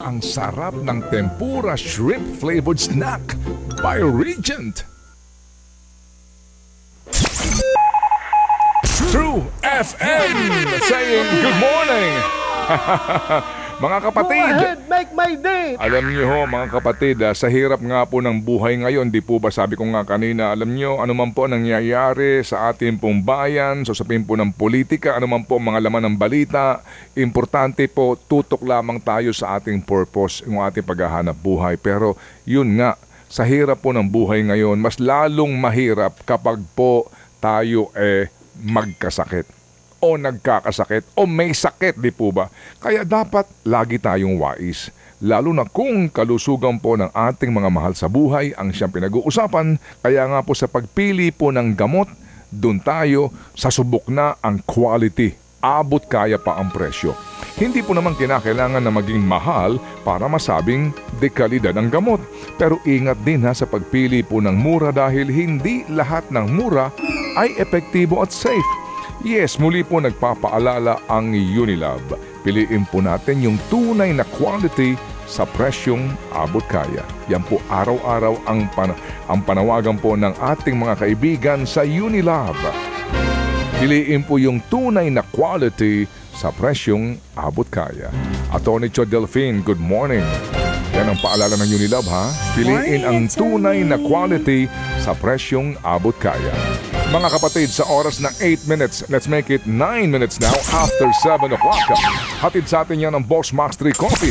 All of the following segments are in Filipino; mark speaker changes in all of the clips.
Speaker 1: ang sarap ng tempura shrimp flavored snack by Regent. True FM saying good morning. Mga kapatid,
Speaker 2: Go ahead, make my day.
Speaker 1: alam niyo ho mga kapatid, sa hirap nga po ng buhay ngayon, di po ba sabi ko nga kanina, alam niyo, ano man po nangyayari sa ating pong bayan, sasabihin po ng politika, ano man po mga laman ng balita, importante po, tutok lamang tayo sa ating purpose, yung ating paghahanap buhay. Pero yun nga, sa hirap po ng buhay ngayon, mas lalong mahirap kapag po tayo magkasakit o nagkakasakit o may sakit, di po ba? Kaya dapat lagi tayong wais. Lalo na kung kalusugan po ng ating mga mahal sa buhay ang siyang pinag-uusapan. Kaya nga po sa pagpili po ng gamot, dun tayo sa subok na ang quality. Abot kaya pa ang presyo. Hindi po naman kinakailangan na maging mahal para masabing dekalidad ang gamot. Pero ingat din sa pagpili po ng mura dahil hindi lahat ng mura ay epektibo at safe. Yes, muli po nagpapaalala ang Unilab. Piliin po natin yung tunay na quality sa presyong abot kaya. Yan po araw-araw ang panawagan po ng ating mga kaibigan sa Unilab. Piliin po yung tunay na quality sa presyong abot kaya. Atty. Cho Delphine, good morning. Yan ang paalala ng Unilab ha. Piliin ang tunay na quality sa presyong abot kaya. Mga kapatid, sa oras na 8 minutes, let's make it 9 minutes now after 7 o'clock. Hatid sa atin yan ng Boss Max 3 Coffee.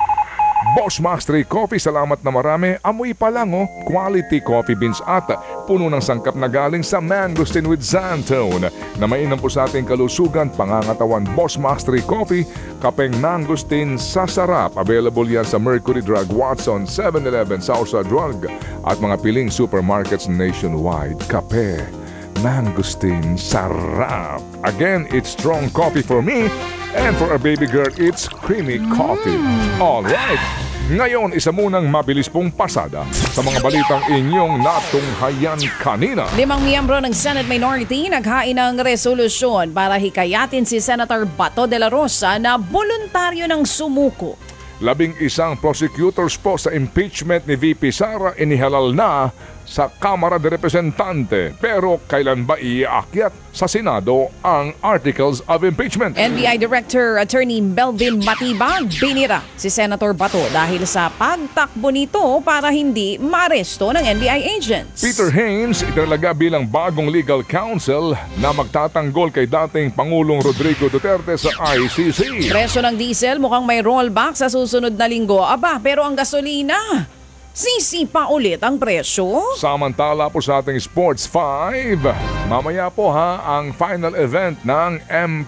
Speaker 1: Boss Max 3 Coffee, salamat na marami. Amoy pa lang quality coffee beans at puno ng sangkap na galing sa mangosteen with xantone na mainam po sa ating kalusugan, pangangatawan. Boss Max 3 Coffee, kapeng mangosteen sa sarap. Available yan sa Mercury Drug, Watson, 7-Eleven, Sausa Drug at mga piling supermarkets nationwide. Kape, mangosteen, sarap. Again, it's strong coffee for me. And for a baby girl, it's creamy coffee. Alright, ngayon isa munang mabilis pong pasada sa mga balitang inyong natunghayan kanina.
Speaker 3: 5 miyembro ng Senate Minority naghain ng resolusyon para hikayatin si Senator Bato de la Rosa na voluntaryo ng sumuko.
Speaker 1: 11 prosecutors po sa impeachment ni VP Sara inihalal na sa Kamara de Representante. Pero kailan ba iaakyat sa Senado ang Articles of Impeachment?
Speaker 3: NBI Director Attorney Melvin Matibag binira si Senator Bato dahil sa pagtakbo nito para hindi maaresto ng NBI agents.
Speaker 1: Peter Haynes itinalaga bilang bagong legal counsel na magtatanggol kay dating Pangulong Rodrigo Duterte sa ICC.
Speaker 3: Presyo ng diesel mukhang may rollback sa susunod na linggo. Aba, pero ang gasolina, sisipa ulit ang presyo.
Speaker 1: Samantala po sa ating Sports 5, mamaya po ang final event ng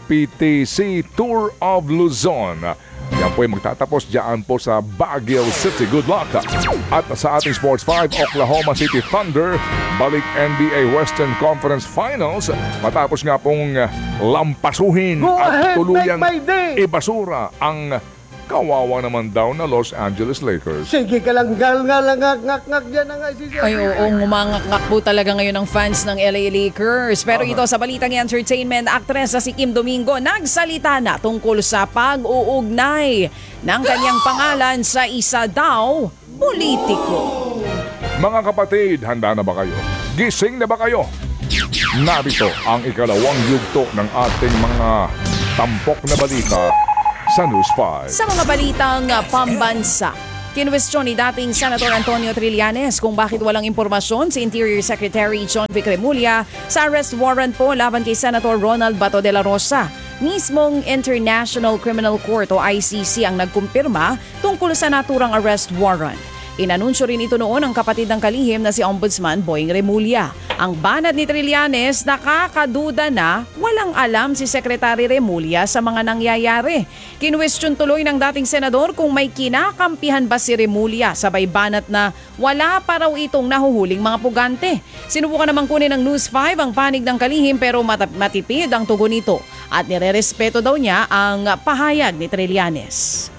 Speaker 1: MPTC Tour of Luzon. Yan po ay magtatapos dyan po sa Baguio City. Good luck! At sa ating Sports 5, Oklahoma City Thunder balik NBA Western Conference Finals matapos nga pong lampasuhin
Speaker 2: Go
Speaker 1: at
Speaker 2: ahead,
Speaker 1: tuluyang
Speaker 2: make my day.
Speaker 1: ibasura ang kawawa naman daw na Los Angeles Lakers.
Speaker 2: Sige ka lang, ngak dyan na nga.
Speaker 3: Ay, oo, ngumangak po talaga ngayon ang fans ng LA Lakers. Pero ito sa balitang entertainment, aktres na si Kim Domingo nagsalita na tungkol sa pag-uugnay ng kanyang pangalan sa isa daw politiko.
Speaker 1: Mga kapatid, handa na ba kayo? Gising na ba kayo? Narito ang ikalawang yugto ng ating mga tampok na balita sa News 5.
Speaker 3: Sa mga balitang pambansa, kinwestiyon ni dating Senator Antonio Trillanes kung bakit walang impormasyon si Interior Secretary John Vic Remulla sa arrest warrant po laban kay Senator Ronald Bato de la Rosa. Mismong International Criminal Court o ICC ang nagkumpirma tungkol sa naturang arrest warrant. Inanunsyo rin ito noon ng kapatid ng kalihim na si Ombudsman Boying Remulla. Ang banat ni Trillanes, nakakaduda na walang alam si Secretary Remulla sa mga nangyayari. Kinwestiyon tuloy ng dating senador kung may kinakampihan ba si Remulla, sabay banat na wala pa raw itong nahuhuling mga pugante. Sinubukan namang kunin ng News 5 ang panig ng kalihim pero matipid ang tugon nito at nirerespeto daw niya ang pahayag ni Trillanes.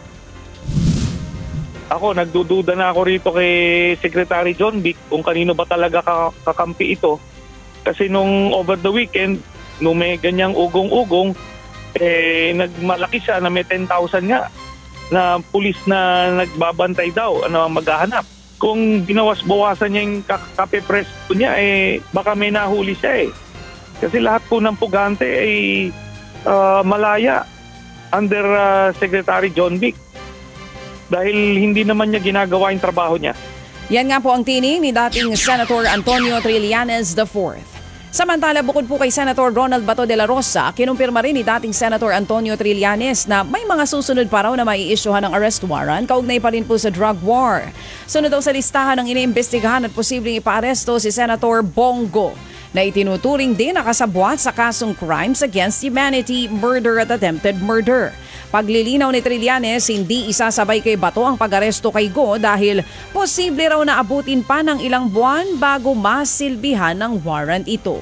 Speaker 4: Ako, nagdududa na ako rito kay Secretary John Vic kung kanino ba talaga kakampi ito. Kasi nung over the weekend, nung may ganyang ugong-ugong, nagmalaki siya na may 10,000 nga. na pulis na nagbabantay daw, maghahanap. Kung binawas-bawasan niya yung kape press po niya, baka may nahuli siya Kasi lahat po ng pugante ay malaya under Secretary John Vic. Dahil hindi naman niya ginagawa yung trabaho niya.
Speaker 3: Yan nga po ang tinig ni dating Senator Antonio Trillanes IV. Samantala, bukod po kay Senator Ronald Bato de la Rosa, kinumpirma rin ni dating Senator Antonio Trillanes na may mga susunod pa raw na maiisyuhan ng arrest warrant kaugnay pa rin po sa drug war. Sunod daw sa listahan ng iniimbestigahan at posibleng ipaaresto si Senator Bongo na itinuturing din nakasabwat sa kasong crimes against humanity, murder at attempted murder. Paglilinaw ni Trillanes, hindi isasabay kay Bato ang pag-aresto kay Go dahil posible raw na abutin pa ng ilang buwan bago masilbihan ng warrant ito.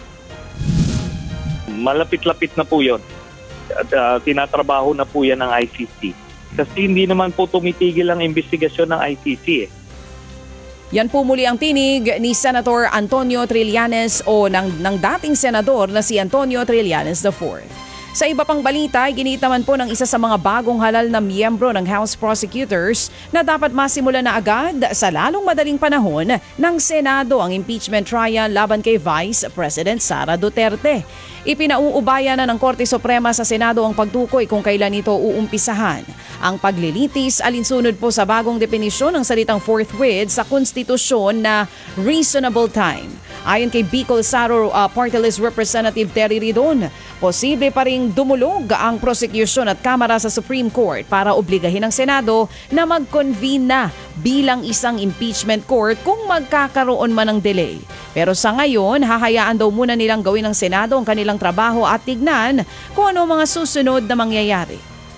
Speaker 4: Malapit-lapit na po yun. At tinatrabaho na po yan ng ICC. Kasi hindi naman po tumitigil ang investigasyon ng ICC
Speaker 3: Yan po muli ang tinig ni Senator Antonio Trillanes o ng dating senador na si Antonio Trillanes IV. Sa iba pang balita, ginit naman po ng isa sa mga bagong halal na miyembro ng House Prosecutors na dapat masimula na agad sa lalong madaling panahon ng Senado ang impeachment trial laban kay Vice President Sara Duterte. Ipinauubaya na ng Korte Suprema sa Senado ang pagtukoy kung kailan ito uumpisahan. Ang paglilitis alinsunod po sa bagong definisyon ng salitang forthwith sa konstitusyon na reasonable time. Ayon kay Bicol Saro Party List Representative Terry Ridon, posible pa ring dumulog ang prosecution at Kamara sa Supreme Court para obligahin ang Senado na mag-convene na bilang isang impeachment court kung magkakaroon man ng delay. Pero sa ngayon, hahayaan daw muna nilang gawin ng Senado ang kanilang trabaho at tignan kung ano mga susunod na mangyayari.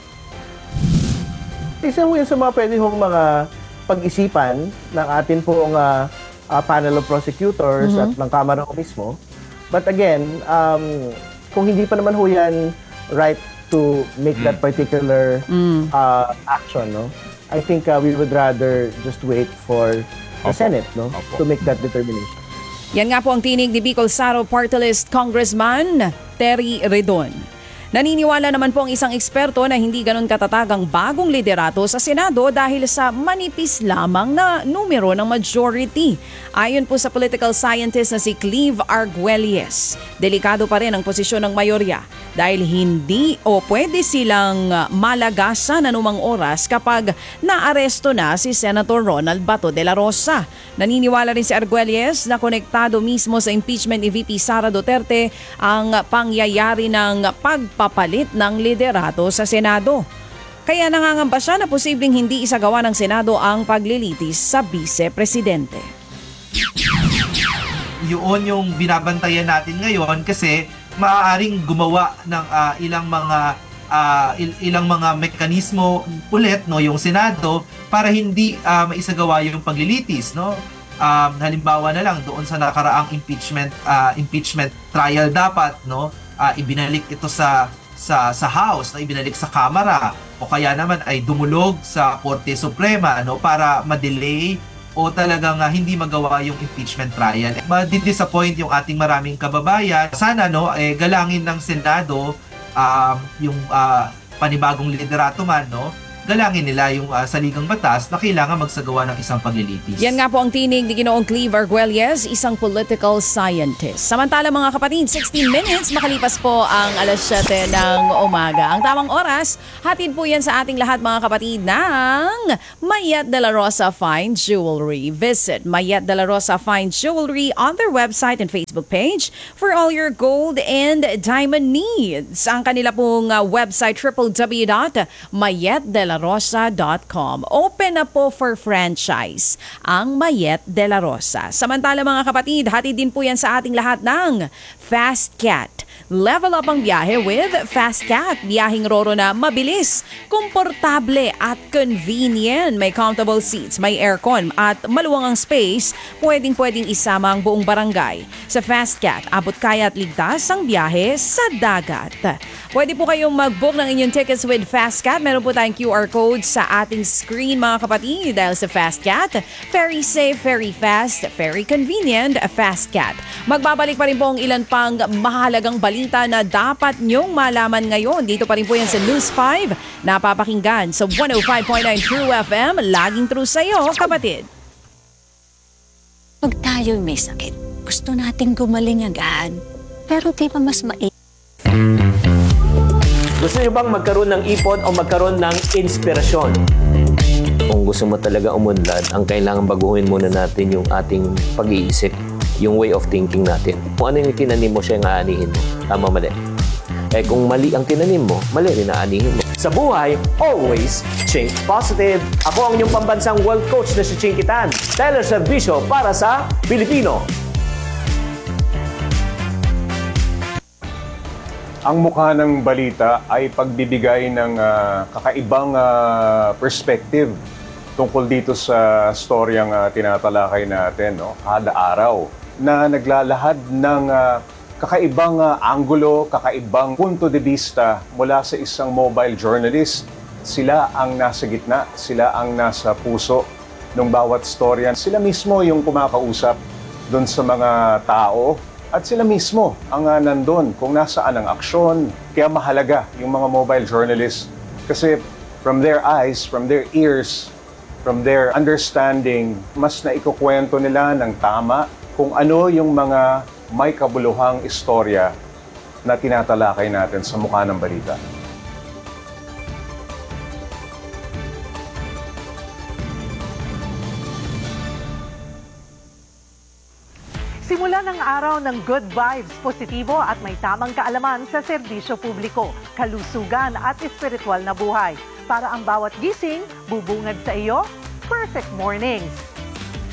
Speaker 2: Isa mo yun sa mga pwede hong mga pag-isipan ng atin pong panel of prosecutors at ng Kamara ko mismo. But again, kung hindi pa naman ho yan right to make that particular action, no? I think we would rather just wait for the Senate, no, to make that determination.
Speaker 3: Yan nga po ang tinig ni Bicol Saro Party List Congressman Terry Ridon. Naniniwala naman po ang isang eksperto na hindi ganun katatag ang bagong liderato sa Senado dahil sa manipis lamang na numero ng majority. Ayon po sa political scientist na si Cleve Arguelles, delikado pa rin ang posisyon ng mayorya dahil hindi o pwede silang malagasan anumang oras kapag naaresto na si Senator Ronald Bato de la Rosa. Naniniwala rin si Arguelles na konektado mismo sa impeachment ni VP Sara Duterte ang pangyayari ng pagpapalit ng liderato sa Senado. Kaya nangangamba siya na posibleng hindi isagawa ng Senado ang paglilitis sa Vice-Presidente.
Speaker 5: Yun yung binabantayan natin ngayon kasi maaaring gumawa ng ilang mga mekanismo ulit, no, yung Senado para hindi maisagawa yung paglilitis, no. Halimbawa na lang doon sa nakaraang impeachment trial dapat, no, ibinalik ito sa House, no, ibinalik sa Kamara o kaya naman ay dumulog sa Korte Suprema, no, para ma-delay o talagang hindi magawa yung impeachment trial. Ma-disappoint yung ating maraming kababayan. Sana, no, galangin ng Senado yung panibagong liderato man, no, galangin nila yung saligang batas na kailangan magsagawa ng isang paglilitis.
Speaker 3: Yan nga po ang tinig ni Ginoong Cleve Arguelles, isang political scientist. Samantala mga kapatid, 16 minutes makalipas po ang alas 7 ng umaga. Ang tamang oras, hatid po yan sa ating lahat mga kapatid ng Mayet de la Rosa Fine Jewelry. Visit Mayet de la Rosa Fine Jewelry on their website and Facebook page for all your gold and diamond needs. Ang kanila pong website www.mayetdelarosa.com. Open na po for franchise ang Mayet de la Rosa. Samantala mga kapatid, hatid din po yan sa ating lahat ng Fast Cat. Level up ang biyahe with Fast Cat. Biyaheng roro na mabilis, komportable at convenient. May comfortable seats, may aircon at maluwang ang space. Pwedeng isama ang buong barangay. Sa Fast Cat, abot kaya at ligtas ang biyahe sa dagat. Pwede po kayong mag-book ng inyong tickets with Fast Cat. Meron po tayong QR QR code sa ating screen mga kapatid dahil sa FastCat. Very safe, very fast, very convenient, FastCat. Magbabalik pa rin po ang ilan pang mahalagang balita na dapat nyong malaman ngayon. Dito pa rin po yan sa News 5, napapakinggan sa 105.9 True FM. Laging true sa'yo, kapatid.
Speaker 6: Pag tayo'y may sakit, gusto nating gumaling agad. Pero di ba mas
Speaker 7: Gusto niyo bang magkaroon ng ipon o magkaroon ng inspirasyon? Kung gusto mo talaga umunlad, ang kailangan baguhin muna natin yung ating pag-iisip, yung way of thinking natin. Kung ano yung tinanim mo, siya yung aanihin mo. Tama, mali. Eh kung mali ang tinanim mo, mali rin aanihin mo. Sa buhay, always think positive. Ako ang inyong pambansang world coach na si Chinky Tan. Teleservisyo para sa Pilipino.
Speaker 8: Ang mukha ng balita ay pagbibigay ng kakaibang perspective tungkol dito sa storyang tinatalakay natin, no? Kada araw na naglalahad ng kakaibang anggulo, kakaibang punto de vista mula sa isang mobile journalist. Sila ang nasa gitna, sila ang nasa puso ng bawat storya. Sila mismo yung kumakausap doon sa mga tao. At sila mismo ang nandun kung nasaan ang aksyon. Kaya mahalaga yung mga mobile journalists kasi from their eyes, from their ears, from their understanding, mas naikukwento nila ng tama kung ano yung mga may kabuluhang istorya na tinatalakay natin sa mukha ng balita.
Speaker 9: Simula ng araw ng good vibes, positibo at may tamang kaalaman sa serbisyo publiko, kalusugan at espiritual na buhay. Para ang bawat gising, bubungad sa iyo, perfect mornings.